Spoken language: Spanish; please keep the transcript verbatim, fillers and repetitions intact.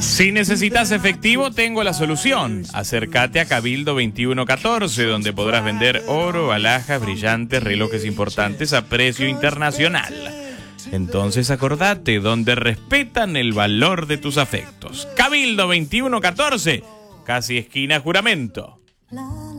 Si necesitas efectivo, tengo la solución. Acércate a Cabildo veintiuno catorce, donde podrás vender oro, alhajas, brillantes, relojes importantes a precio internacional. Entonces acordate, donde respetan el valor de tus afectos. Cabildo veintiuno catorce, casi esquina Juramento.